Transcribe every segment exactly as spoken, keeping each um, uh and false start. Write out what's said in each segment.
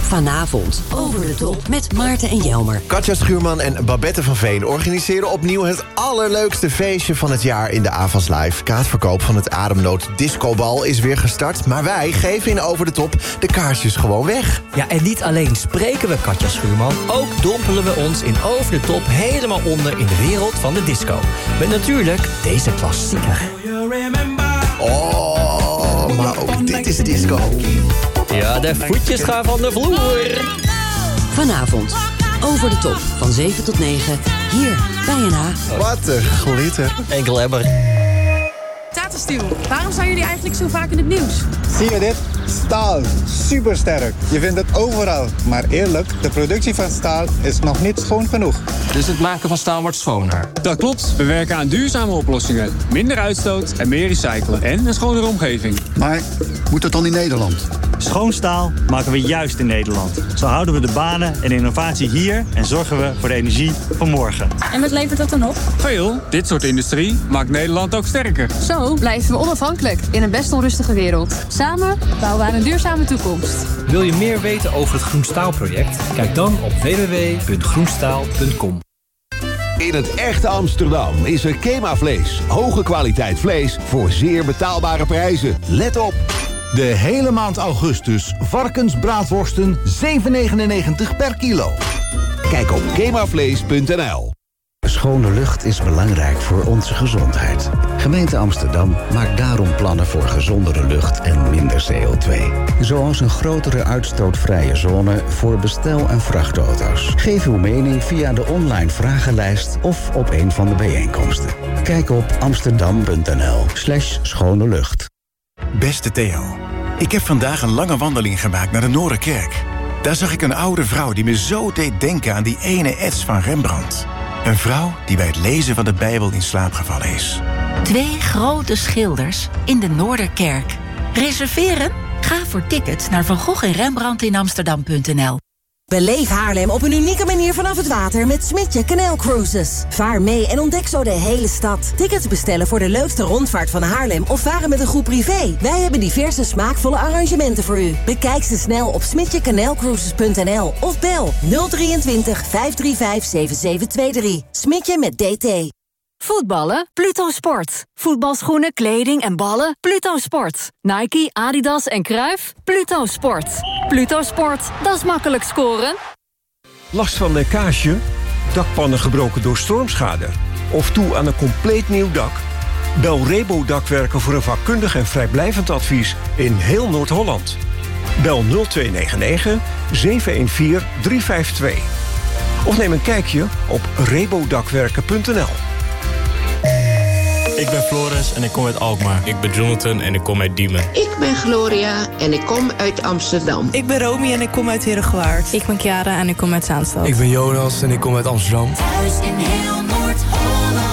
Vanavond Over de Top met Maarten en Jelmer. Katja Schuurman en Babette van Veen organiseren opnieuw het allerleukste feestje van het jaar in de Avas Live. Kaartverkoop van het Ademnood Discobal is weer gestart, maar wij geven in Over de Top de kaarsjes gewoon weg. Ja, en niet alleen spreken we Katja Schuurman, ook dompelen we ons in Over de Top helemaal onder in de wereld van de disco. Met natuurlijk deze klassieker. Oh, maar ook dit is disco. Ja, de voetjes gaan van de vloer. Vanavond Over de Top van zeven tot negen hier bij N H. Wat een glitter. En glamour. Tata Steel, waarom zijn jullie eigenlijk zo vaak in het nieuws? Zie je dit? Staal. Supersterk. Je vindt het overal. Maar eerlijk, de productie van staal is nog niet schoon genoeg. Dus het maken van staal wordt schoner? Dat klopt. We werken aan duurzame oplossingen. Minder uitstoot en meer recyclen. En een schonere omgeving. Maar moet het dan in Nederland? Schoon staal maken we juist in Nederland. Zo houden we de banen en innovatie hier en zorgen we voor de energie van morgen. En wat levert dat dan op? Veel. Dit soort industrie maakt Nederland ook sterker. Zo blijven we onafhankelijk in een best onrustige wereld. Samen bouwen we aan een duurzame toekomst. Wil je meer weten over het Groenstaalproject? Kijk dan op w w w punt groenstaal punt com. In het echte Amsterdam is er Kema Vlees. Hoge kwaliteit vlees voor zeer betaalbare prijzen. Let op! De hele maand augustus varkensbraadworsten zeven negenennegentig per kilo. Kijk op kemavlees punt n l. Schone lucht is belangrijk voor onze gezondheid. Gemeente Amsterdam maakt daarom plannen voor gezondere lucht en minder C O twee. Zoals een grotere uitstootvrije zone voor bestel- en vrachtauto's. Geef uw mening via de online vragenlijst of op een van de bijeenkomsten. Kijk op amsterdam punt n l slash schone lucht. Beste Theo, ik heb vandaag een lange wandeling gemaakt naar de Noorderkerk. Daar zag ik een oude vrouw die me zo deed denken aan die ene ets van Rembrandt. Een vrouw die bij het lezen van de Bijbel in slaap gevallen is. Twee grote schilders in de Noorderkerk. Reserveren? Ga voor tickets naar Van Gogh en Rembrandt in Amsterdam punt n l. Beleef Haarlem op een unieke manier vanaf het water met Smintje Canal Cruises. Vaar mee en ontdek zo de hele stad. Tickets bestellen voor de leukste rondvaart van Haarlem of varen met een groep privé. Wij hebben diverse smaakvolle arrangementen voor u. Bekijk ze snel op smintje canal cruises punt n l of bel nul drieëntwintig vijf drie vijf zeven zeven twee drie. Smintje met D T. Voetballen? Pluto Sport. Voetbalschoenen, kleding en ballen? Pluto Sport. Nike, Adidas en Cruijff? Pluto Sport. Pluto Sport, dat is makkelijk scoren. Last van lekkage? Dakpannen gebroken door stormschade? Of toe aan een compleet nieuw dak? Bel Rebo Dakwerken voor een vakkundig en vrijblijvend advies in heel Noord-Holland. Bel nul twee negen negen zeven een vier drie vijf twee. Of neem een kijkje op rebodakwerken punt n l. Ik ben Floris en ik kom uit Alkmaar. Ik ben Jonathan en ik kom uit Diemen. Ik ben Gloria en ik kom uit Amsterdam. Ik ben Romy en ik kom uit Herengewaard. Ik ben Chiara en ik kom uit Zaanstad. Ik ben Jonas en ik kom uit Amsterdam. Thuis in heel Noord-Holland.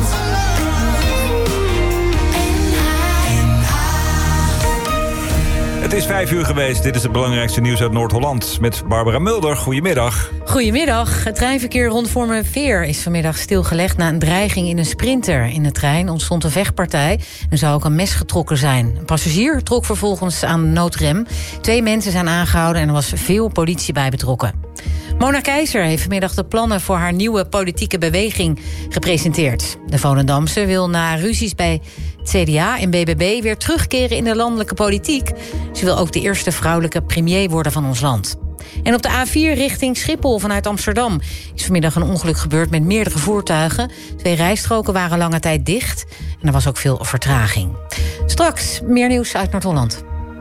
Het is vijf uur geweest. Dit is het belangrijkste nieuws uit Noord-Holland. Met Barbara Mulder. Goedemiddag. Goedemiddag. Het treinverkeer rond Wormerveer is vanmiddag stilgelegd na een dreiging in een sprinter. In de trein ontstond een vechtpartij en zou ook een mes getrokken zijn. Een passagier trok vervolgens aan de noodrem. Twee mensen zijn aangehouden en er was veel politie bij betrokken. Mona Keizer heeft vanmiddag de plannen voor haar nieuwe politieke beweging gepresenteerd. De Volendamse wil na ruzies bij het C D A en B B B weer terugkeren in de landelijke politiek. Ze wil ook de eerste vrouwelijke premier worden van ons land. En op de A vier richting Schiphol vanuit Amsterdam is vanmiddag een ongeluk gebeurd met meerdere voertuigen. Twee rijstroken waren lange tijd dicht en er was ook veel vertraging. Straks meer nieuws uit Noord-Holland.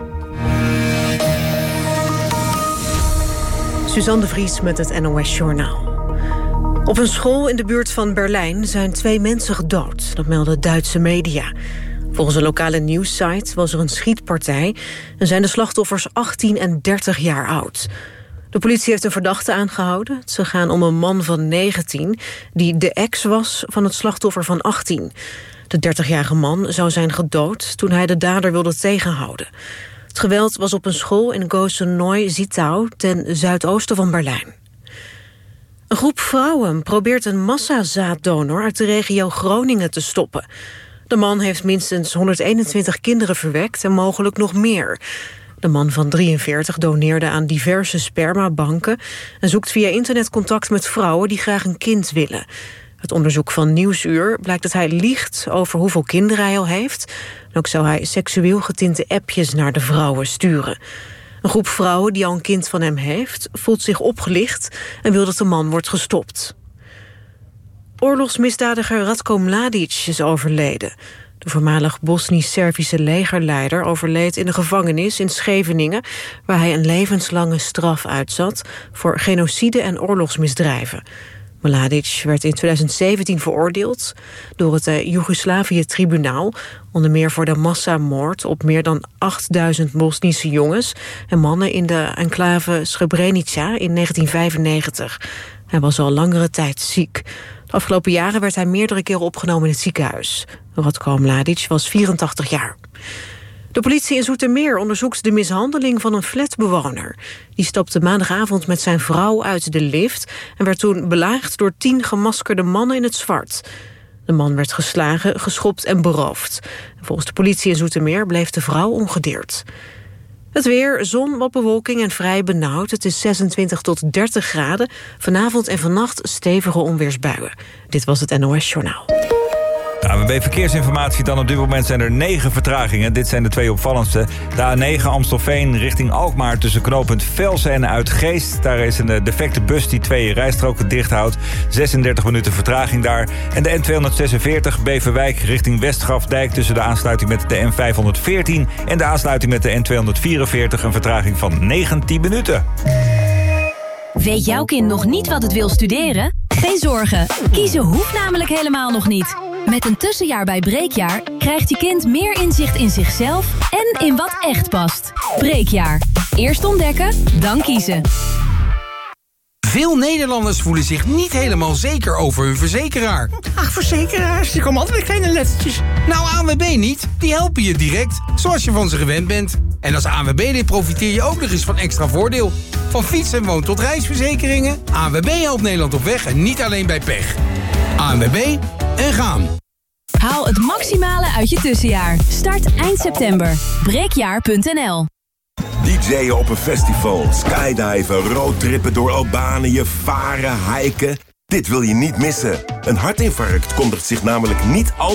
Suzanne de Vries met het N O S Journaal. Op een school in de buurt van Berlijn zijn twee mensen gedood. Dat melden Duitse media. Volgens een lokale nieuwssite was er een schietpartij en zijn de slachtoffers achttien en dertig jaar oud. De politie heeft een verdachte aangehouden. Het zou gaan om een man van negentien die de ex was van het slachtoffer van achttien. De dertigjarige man zou zijn gedood toen hij de dader wilde tegenhouden. Het geweld was op een school in Gosen-Neu-Zittau ten zuidoosten van Berlijn. Een groep vrouwen probeert een massazaaddonor uit de regio Groningen te stoppen. De man heeft minstens honderdeenentwintig kinderen verwekt en mogelijk nog meer. De man van drieënveertig doneerde aan diverse spermabanken en zoekt via internet contact met vrouwen die graag een kind willen. Uit onderzoek van Nieuwsuur blijkt dat hij liegt over hoeveel kinderen hij al heeft. En ook zou hij seksueel getinte appjes naar de vrouwen sturen. Een groep vrouwen die al een kind van hem heeft, voelt zich opgelicht en wil dat de man wordt gestopt. Oorlogsmisdadiger Ratko Mladic is overleden. De voormalig Bosnisch-Servische legerleider overleed in de gevangenis in Scheveningen, waar hij een levenslange straf uitzat voor genocide en oorlogsmisdrijven. Mladic werd in tweeduizend zeventien veroordeeld door het uh, Joegoslavië-tribunaal, onder meer voor de massamoord op meer dan achtduizend Bosnische jongens en mannen in de enclave Srebrenica in negentien vijfennegentig. Hij was al langere tijd ziek. De afgelopen jaren werd hij meerdere keren opgenomen in het ziekenhuis. Ratko Mladic was vierentachtig jaar. De politie in Zoetermeer onderzoekt de mishandeling van een flatbewoner. Die stapte maandagavond met zijn vrouw uit de lift en werd toen belaagd door tien gemaskerde mannen in het zwart. De man werd geslagen, geschopt en beroofd. Volgens de politie in Zoetermeer bleef de vrouw ongedeerd. Het weer, zon, wat bewolking en vrij benauwd. Het is zesentwintig tot dertig graden. Vanavond en vannacht stevige onweersbuien. Dit was het N O S Journaal. De A N W B Verkeersinformatie dan. Op dit moment zijn er negen vertragingen. Dit zijn de twee opvallendste. De A negen Amstelveen richting Alkmaar tussen knooppunt Velsen en Uitgeest. Daar is een defecte bus die twee rijstroken dicht houdt. zesendertig minuten vertraging daar. En de N tweehonderdzesenveertig Beverwijk richting Westgrafdijk tussen de aansluiting met de N vijfhonderdveertien en de aansluiting met de N tweehonderdvierenveertig een vertraging van negentien minuten. Weet jouw kind nog niet wat het wil studeren? Geen zorgen. Kiezen hoeft namelijk helemaal nog niet. Met een tussenjaar bij Breekjaar krijgt je kind meer inzicht in zichzelf en in wat echt past. Breekjaar. Eerst ontdekken, dan kiezen. Veel Nederlanders voelen zich niet helemaal zeker over hun verzekeraar. Ach, verzekeraars, die komen altijd met kleine lettertjes. Nou, A N W B niet. Die helpen je direct, zoals je van ze gewend bent. En als A N W B-lid profiteer je ook nog eens van extra voordeel. Van fiets- en woon- tot reisverzekeringen. A N W B helpt Nederland op weg en niet alleen bij pech. A N W B en gaan. Haal het maximale uit je tussenjaar. Start eind september. breekjaar punt n l. D J'en op een festival, skydiven, roadtrippen door Albanië, varen, hiken. Dit wil je niet missen. Een hartinfarct kondigt zich namelijk niet al